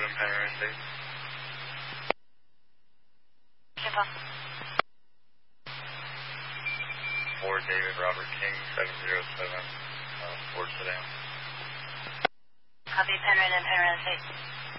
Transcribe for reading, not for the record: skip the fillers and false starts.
in Panorama State. Info. 4 David Robert King, 707, Ford Sedan. Copy, Panorama State.